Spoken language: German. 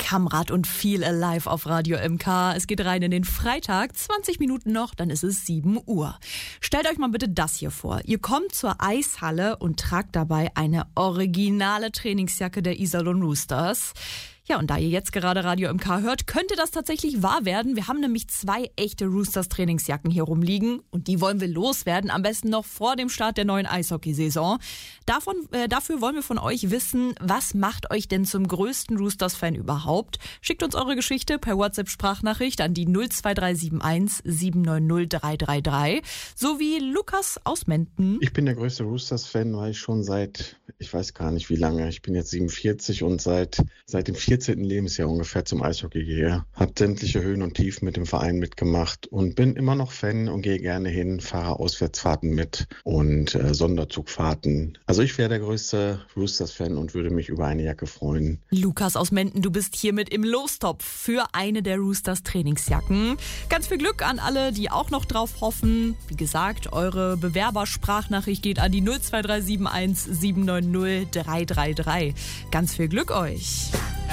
Kamrat und Feel Alive auf Radio MK. Es geht rein in den Freitag, 20 Minuten noch, dann ist es 7 Uhr. Stellt euch mal bitte das hier vor. Ihr kommt zur Eishalle und tragt dabei eine originale Trainingsjacke der Iserlohn Roosters. Ja, und da ihr jetzt gerade Radio MK hört, könnte das tatsächlich wahr werden. Wir haben nämlich 2 echte Roosters Trainingsjacken hier rumliegen und die wollen wir loswerden, am besten noch vor dem Start der neuen Eishockeysaison. Dafür wollen wir von euch wissen, was macht euch denn zum größten Roosters-Fan überhaupt? Schickt uns eure Geschichte per WhatsApp-Sprachnachricht an die 02371 790 333, sowie Lukas aus Menden. Ich bin der größte Roosters-Fan, weil ich schon seit, ich weiß gar nicht wie lange, ich bin jetzt 47 und seit dem 14. Lebensjahr ungefähr zum Eishockey gehe. Hab sämtliche Höhen und Tiefen mit dem Verein mitgemacht und bin immer noch Fan und gehe gerne hin, fahre Auswärtsfahrten mit und Sonderzugfahrten. Also ich wäre der größte Roosters-Fan und würde mich über eine Jacke freuen. Lukas aus Menden, du bist hiermit im Lostopf für eine der Roosters Trainingsjacken. Ganz viel Glück an alle, die auch noch drauf hoffen. Wie gesagt, eure Bewerbersprachnachricht geht an die 02371 790 333. Ganz viel Glück euch.